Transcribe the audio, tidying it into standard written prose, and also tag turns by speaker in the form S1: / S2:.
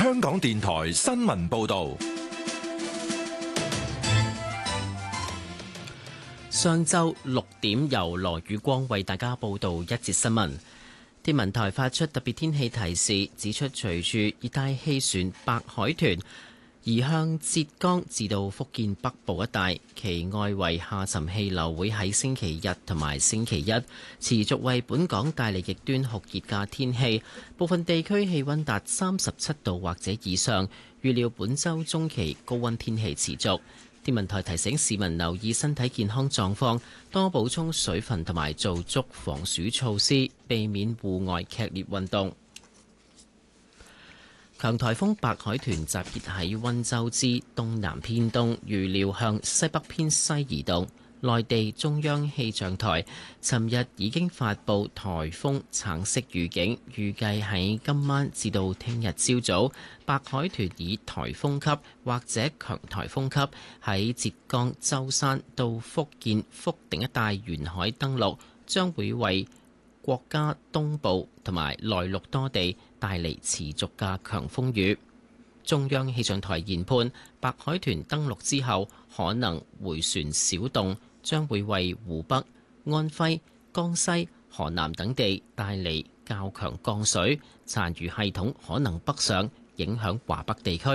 S1: 香港電台新聞報道。
S2: 上晝6點，由羅宇光為大家報道一節新聞。天文台發出特別天氣提示，指出隨住熱帶氣旋白海豚移向浙江至到福建北部一帶，其外圍下沉氣流會喺星期日同埋星期一持續為本港帶嚟極端酷熱嘅天氣，部分地區氣溫達37度或者以上。預料本週中期高溫天氣持續。天文台提醒市民留意身體健康狀況，多補充水分同埋做足防暑措施，避免戶外劇烈運動。強颱風白海豚集結喺溫州之東南偏東，預料向西北偏西移動。內地中央氣象台尋日已經發布颱風橙色預警，預計喺今晚至到聽日朝早，白海豚以颱風級或者強颱風級喺浙江舟山到福建福鼎一帶沿海登陸，將會為國家東部同埋內陸多地帶嚟持續嘅強風雨。中央氣象台研判，白海豚登陸之後可能迴旋小動，將會為湖北、安徽、江西、河南等地帶嚟較強降水，殘餘系統可能北上，影響華北地區。